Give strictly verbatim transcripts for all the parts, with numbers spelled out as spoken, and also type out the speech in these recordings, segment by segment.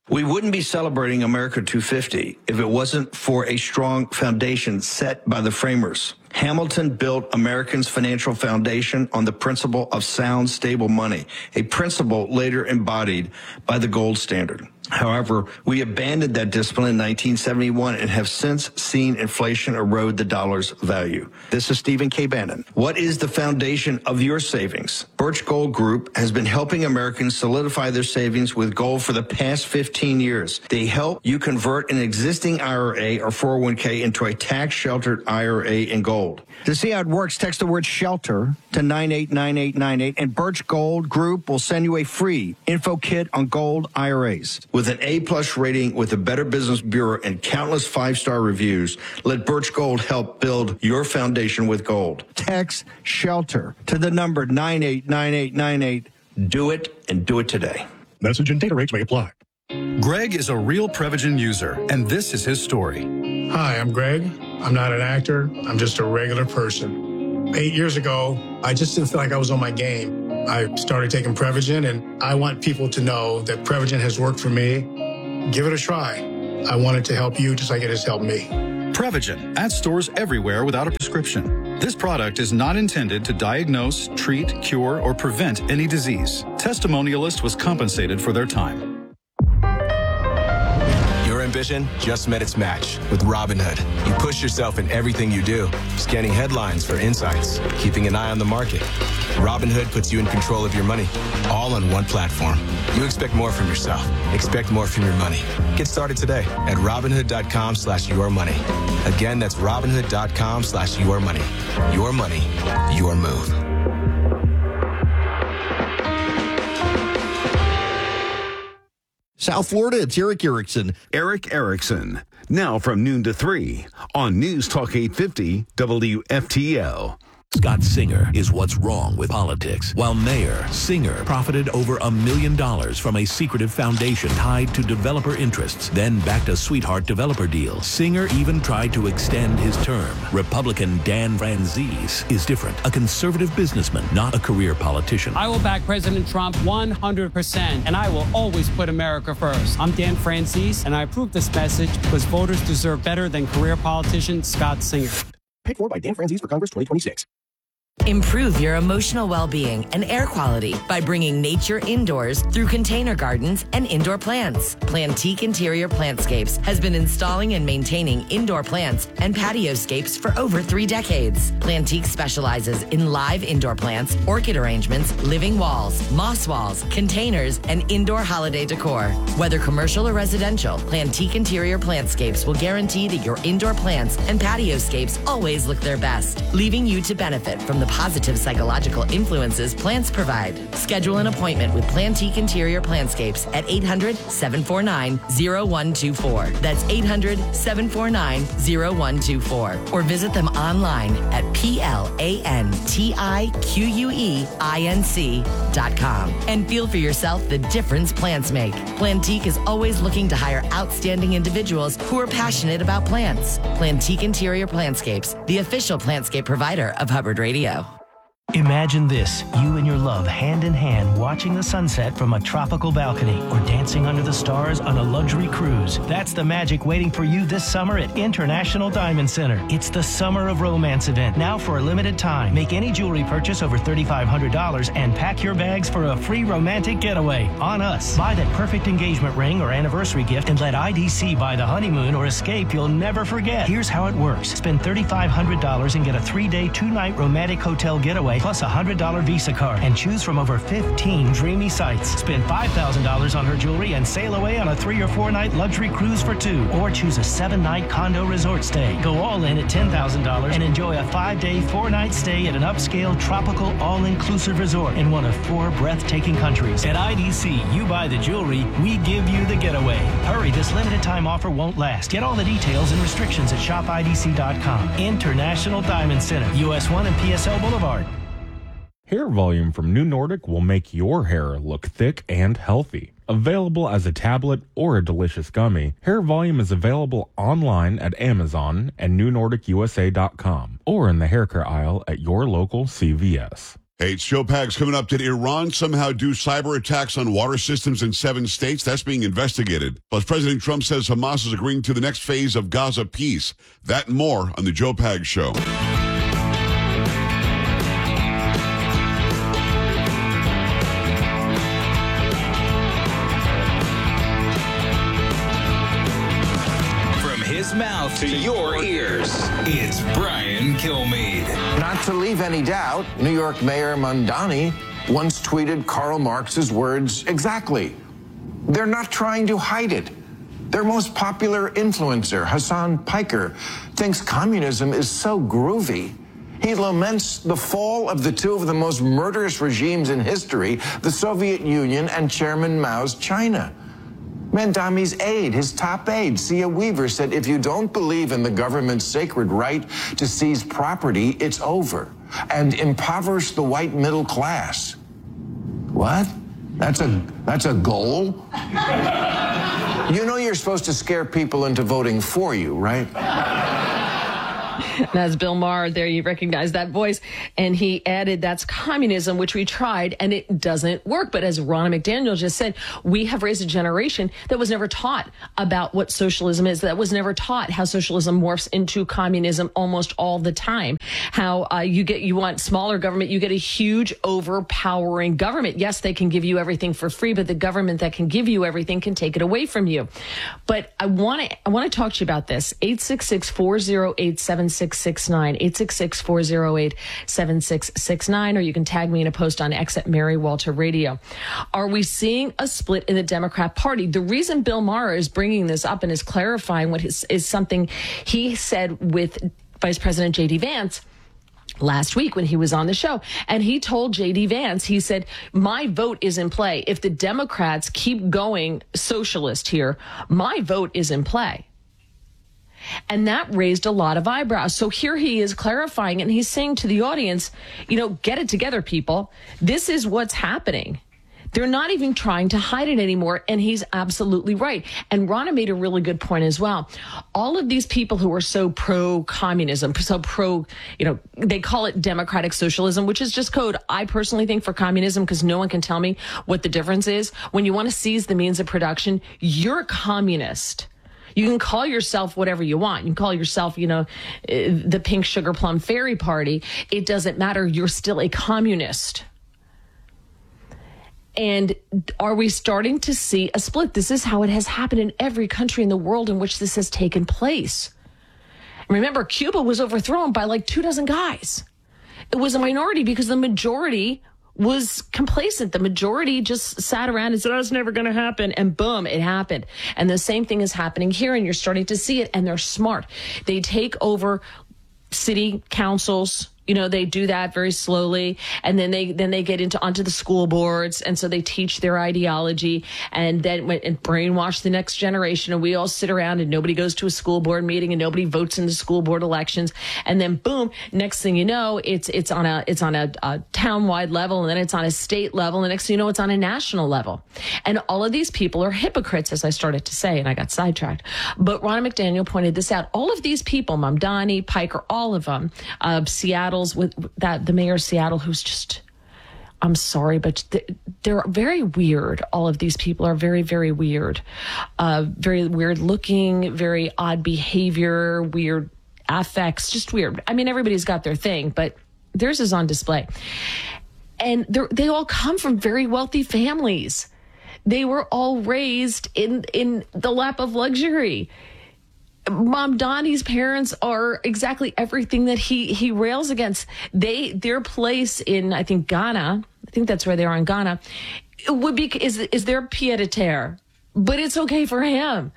We wouldn't be celebrating America two fifty if it wasn't for a strong foundation set by the framers. Hamilton built Americans' financial foundation on the principle of sound, stable money, a principle later embodied by the gold standard. However, we abandoned that discipline in nineteen seventy-one and have since seen inflation erode the dollar's value. This is Stephen K. Bannon. What is the foundation of your savings? Birch Gold Group has been helping Americans solidify their savings with gold for the past fifteen years. They help you convert an existing I R A or four oh one k into a tax-sheltered I R A in gold. To see how it works, text the word SHELTER to nine eight nine eight nine eight, and Birch Gold Group will send you a free info kit on gold I R As. With an A-plus rating with the Better Business Bureau and countless five-star reviews, let Birch Gold help build your foundation with gold. Text SHELTER to the number nine eight nine eight nine eight. Do it, and do it today. Message and data rates may apply. Greg is a real Prevagen user, and this is his story. Hi, I'm Greg. I'm not an actor. I'm just a regular person. Eight years ago, I just didn't feel like I was on my game. I started taking Prevagen, and I want people to know that Prevagen has worked for me. Give it a try. I want it to help you just like it has helped me. Prevagen at stores everywhere without a prescription. This product is not intended to diagnose, treat, cure, or prevent any disease. Testimonialist was compensated for their time. Your ambition just met its match with Robinhood. You push yourself in everything you do, scanning headlines for insights, keeping an eye on the market. Robinhood puts you in control of your money, all on one platform. You expect more from yourself. Expect more from your money. Get started today at Robinhood.com slash your money. Again, that's Robinhood.com slash your money. Your money, your move. South Florida, it's Eric Erickson. Eric Erickson, now from noon to three on News Talk eight fifty W F T L. Scott Singer is what's wrong with politics. While mayor, Singer profited over a million dollars from a secretive foundation tied to developer interests, then backed a sweetheart developer deal. Singer even tried to extend his term. Republican Dan Franzese is different. A conservative businessman, not a career politician. I will back President Trump one hundred percent, and I will always put America first. I'm Dan Franzese, and I approve this message because voters deserve better than career politician Scott Singer. Paid for by Dan Franzese for Congress twenty twenty-six. Improve your emotional well-being and air quality by bringing nature indoors through container gardens and indoor plants. Plantique Interior Plantscapes has been installing and maintaining indoor plants and patioscapes for over three decades. Plantique specializes in live indoor plants, orchid arrangements, living walls, moss walls, containers, and indoor holiday decor. Whether commercial or residential, Plantique Interior Plantscapes will guarantee that your indoor plants and patioscapes always look their best, leaving you to benefit from the positive psychological influences plants provide. Schedule an appointment with Plantique Interior Plantscapes at eight hundred, seven four nine, zero one two four. That's eight hundred, seven four nine, zero one two four. Or visit them online at P L A N T I Q U E I N C dot com and feel for yourself the difference plants make. Plantique is always looking to hire outstanding individuals who are passionate about plants. Plantique Interior Plantscapes, the official plantscape provider of Hubbard Radio. Imagine this, you and your love hand in hand watching the sunset from a tropical balcony or dancing under the stars on a luxury cruise. That's the magic waiting for you this summer at International Diamond Center. It's the Summer of Romance event, now for a limited time. Make any jewelry purchase over three thousand five hundred dollars and pack your bags for a free romantic getaway on us. Buy that perfect engagement ring or anniversary gift and let I D C buy the honeymoon or escape you'll never forget. Here's how it works. Spend three thousand five hundred dollars and get a three-day, two-night romantic hotel getaway plus a one hundred dollars Visa card and choose from over fifteen dreamy sites. Spend five thousand dollars on her jewelry and sail away on a three or four night luxury cruise for two, or choose a seven night condo resort stay. Go all in at ten thousand dollars and enjoy a five day, four night stay at an upscale tropical all-inclusive resort in one of four breathtaking countries. At I D C, you buy the jewelry, we give you the getaway. Hurry, this limited time offer won't last. Get all the details and restrictions at shop I D C dot com. International Diamond Center, U S one and P S L Boulevard. Hair Volume from New Nordic will make your hair look thick and healthy. Available as a tablet or a delicious gummy, Hair Volume is available online at Amazon and new nordic u s a dot com or in the hair care aisle at your local C V S. Hey, it's Joe Pags coming up. Did Iran somehow do cyber attacks on water systems in seven states? That's being investigated. Plus, President Trump says Hamas is agreeing to the next phase of Gaza peace. That and more on the Joe Pags Show. From his mouth to your ears, it's Brian Kilmeade. Not to leave any doubt, New York Mayor Mamdani once tweeted Karl Marx's words exactly. They're not trying to hide it. Their most popular influencer, Hassan Piker, thinks communism is so groovy. He laments the fall of the two of the most murderous regimes in history, the Soviet Union and Chairman Mao's China. Mamdani's aide, his top aide, Sia Weaver, said if you don't believe in the government's sacred right to seize property, it's over, and impoverish the white middle class. What? That's a, that's a goal? You know you're supposed to scare people into voting for you, right? That's Bill Maher. There, you recognize that voice. And he added, that's communism, which we tried, and it doesn't work. But as Ronna McDaniel just said, we have raised a generation that was never taught about what socialism is, that was never taught how socialism morphs into communism almost all the time. How uh, you get, you want smaller government, you get a huge overpowering government. Yes, they can give you everything for free, but the government that can give you everything can take it away from you. But I want to, I want to talk to you about this. eight six six, four oh eight, seven six six nine, eight six six, four oh eight, seven six six nine, or you can tag me in a post on X at Mary Walter Radio. Are we seeing a split in the Democrat Party? The reason Bill Maher is bringing this up and is clarifying what is, is something he said with Vice President J D Vance last week when he was on the show. And he told J D Vance, he said, my vote is in play. If the Democrats keep going socialist here, my vote is in play. And that raised a lot of eyebrows. So here he is clarifying, and he's saying to the audience, you know, get it together, people. This is what's happening. They're not even trying to hide it anymore. And he's absolutely right. And Ronna made a really good point as well. All of these people who are so pro-communism, so pro, you know, they call it democratic socialism, which is just code, I personally think, for communism, because no one can tell me what the difference is. When you want to seize the means of production, you're a communist. You can call yourself whatever you want. You can call yourself, you know, the Pink Sugar Plum Fairy Party. It doesn't matter. You're still a communist. And are we starting to see a split? This is how it has happened in every country in the world in which this has taken place. Remember, Cuba was overthrown by like two dozen guys. It was a minority because the majority was complacent. The majority just sat around and said, oh, it's never going to happen. And boom, it happened. And the same thing is happening here, and you're starting to see it. And they're smart. They take over city councils. You know, they do that very slowly, and then they then they get into onto the school boards, and so they teach their ideology, and then and brainwash the next generation. And we all sit around, and nobody goes to a school board meeting, and nobody votes in the school board elections. And then boom, next thing you know, it's it's on a it's on a, a town-wide level, and then it's on a state level, and the next thing you know, it's on a national level. And all of these people are hypocrites, as I started to say, and I got sidetracked. But Ronna McDaniel pointed this out. All of these people, Mamdani, Piker, all of them, uh, Seattle. With that, the mayor of Seattle, who's just, I'm sorry, but they're very weird. All of these people are very, very weird, uh, very weird looking, very odd behavior, weird affects, just weird. I mean, everybody's got their thing, but theirs is on display. And they all come from very wealthy families. They were all raised in, in the lap of luxury. Mamdani's parents are exactly everything that he, he rails against. They, their place in, I think, Ghana, I think that's where they are in Ghana, it would be, is, is their pied-à-terre, but it's okay for him.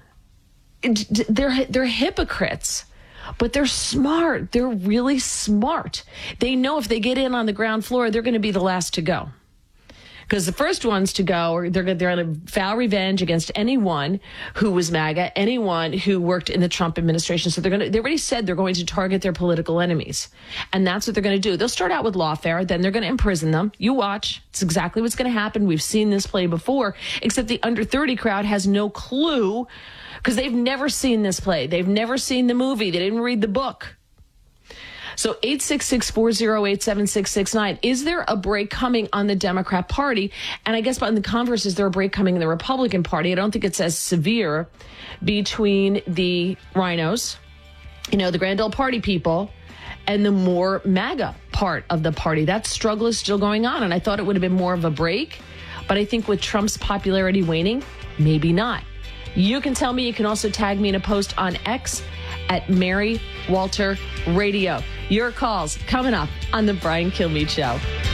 It, they're, they're hypocrites, but they're smart. They're really smart. They know if they get in on the ground floor, they're going to be the last to go. Because the first ones to go, or they're, they're going to vow revenge against anyone who was MAGA, anyone who worked in the Trump administration. So they're going to, they already said they're going to target their political enemies. And that's what they're going to do. They'll start out with lawfare, then they're going to imprison them. You watch. It's exactly what's going to happen. We've seen this play before, except the under thirty crowd has no clue because they've never seen this play. They've never seen the movie. They didn't read the book. So eight six six, four oh eight, seven six six nine. Is there a break coming on the Democrat Party? And I guess, but in the converse, is there a break coming in the Republican Party? I don't think it's as severe between the rhinos, you know, the Grand Ole Party people, and the more MAGA part of the party. That struggle is still going on, and I thought it would have been more of a break. But I think with Trump's popularity waning, maybe not. You can tell me. You can also tag me in a post on X at Mary Walter Radio. Your calls coming up on the Brian Kilmeade Show.